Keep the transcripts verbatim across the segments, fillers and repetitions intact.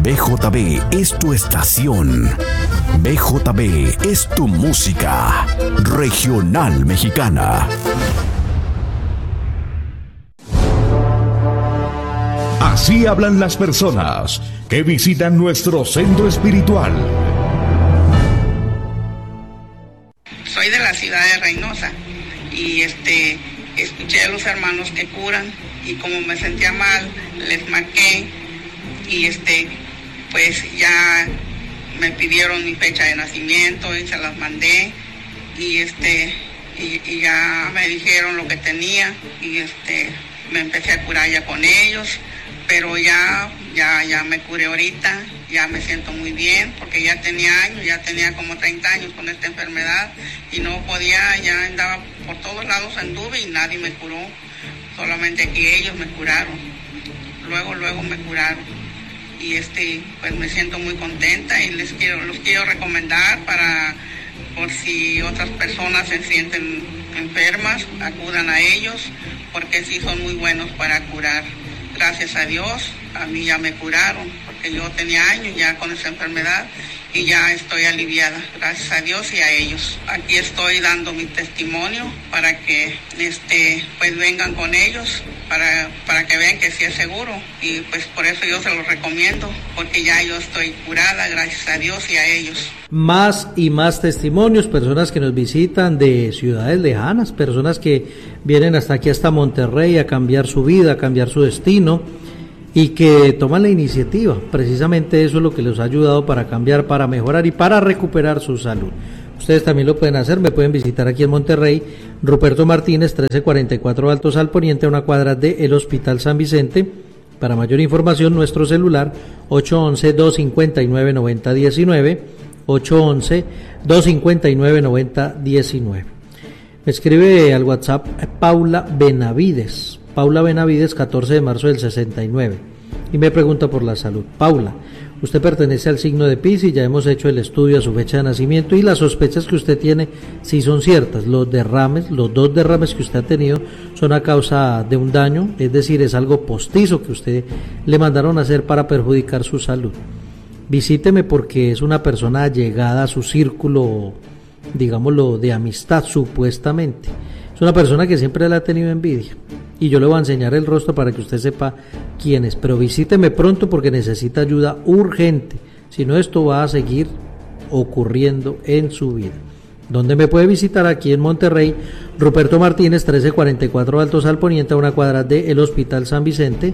B J B es tu estación. B J B es tu música regional mexicana. Así hablan las personas que visitan nuestro centro espiritual. Soy de la ciudad de Reynosa y este escuché a los hermanos que curan y como me sentía mal les marqué y este pues ya me pidieron mi fecha de nacimiento y se las mandé y este y, y ya me dijeron lo que tenía y este me empecé a curar ya con ellos, pero ya ya ya me curé ahorita, ya me siento muy bien porque ya tenía años, ya tenía como treinta años con esta enfermedad y no podía, ya andaba por todos lados, anduve y nadie me curó, solamente aquí ellos me curaron, luego luego me curaron y este pues me siento muy contenta y les quiero los quiero recomendar para por si otras personas se sienten enfermas, acudan a ellos porque sí son muy buenos para curar. Gracias a Dios, a mí ya me curaron, porque yo tenía años ya con esa enfermedad y ya estoy aliviada, gracias a Dios y a ellos. Aquí estoy dando mi testimonio para que este pues vengan con ellos, para, para que vean que sí es seguro y pues por eso yo se los recomiendo, porque ya yo estoy curada, gracias a Dios y a ellos. Más y más testimonios, personas que nos visitan de ciudades lejanas, personas que vienen hasta aquí, hasta Monterrey, a cambiar su vida, a cambiar su destino y que toman la iniciativa. Precisamente eso es lo que les ha ayudado para cambiar, para mejorar y para recuperar su salud. Ustedes también lo pueden hacer, me pueden visitar aquí en Monterrey, Ruperto Martínez, trece cuarenta y cuatro Altos al Poniente, a una cuadra del Hospital San Vicente. Para mayor información, nuestro celular ocho once, dos cincuenta y nueve, noventa diecinueve, ocho once, dos cincuenta y nueve, noventa diecinueve. Me escribe al WhatsApp Paula Benavides, Paula Benavides, catorce de marzo del sesenta y nueve, y me pregunta por la salud. Paula, usted pertenece al signo de Piscis, ya hemos hecho el estudio a su fecha de nacimiento y las sospechas que usted tiene sí son ciertas. Los derrames, los dos derrames que usted ha tenido son a causa de un daño, es decir, es algo postizo que usted le mandaron a hacer para perjudicar su salud. Visíteme porque es una persona allegada a su círculo, digámoslo, de amistad, supuestamente. Es una persona que siempre le ha tenido envidia. Y yo le voy a enseñar el rostro para que usted sepa quién es. Pero visíteme pronto porque necesita ayuda urgente. Si no, esto va a seguir ocurriendo en su vida. ¿Dónde me puede visitar? Aquí en Monterrey, Ruperto Martínez, trece cuarenta y cuatro Altos al Poniente, a una cuadra del Hospital San Vicente.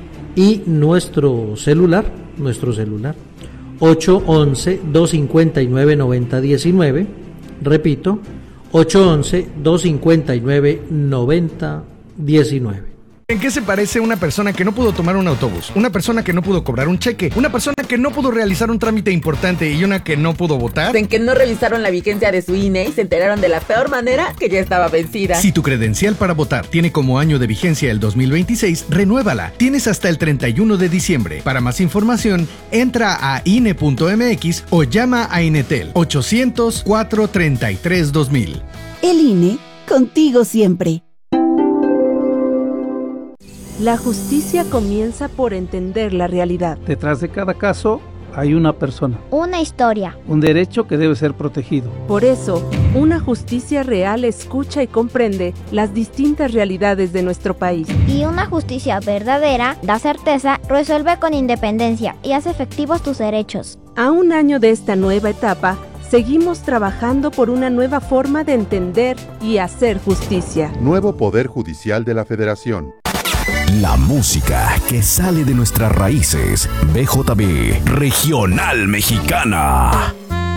Y nuestro celular, nuestro celular, ocho once, dos cincuenta y nueve, noventa diecinueve. Repito, ocho once, dos cincuenta y nueve, noventa diecinueve. ¿En qué se parece una persona que no pudo tomar un autobús, una persona que no pudo cobrar un cheque, una persona que no pudo realizar un trámite importante y una que no pudo votar? En que no revisaron la vigencia de su I N E y se enteraron de la peor manera que ya estaba vencida. Si tu credencial para votar tiene como año de vigencia el dos mil veintiséis, renuévala. Tienes hasta el treinta y uno de diciembre. Para más información, entra a I N E punto M X o llama a Inetel ochocientos, cuatrocientos treinta y tres, dos mil. El I N E, contigo siempre. La justicia comienza por entender la realidad. Detrás de cada caso hay una persona. Una historia. Un derecho que debe ser protegido. Por eso, una justicia real escucha y comprende las distintas realidades de nuestro país. Y una justicia verdadera da certeza, resuelve con independencia y hace efectivos tus derechos. A un año de esta nueva etapa, seguimos trabajando por una nueva forma de entender y hacer justicia. Nuevo Poder Judicial de la Federación. La música que sale de nuestras raíces. B J B Regional Mexicana.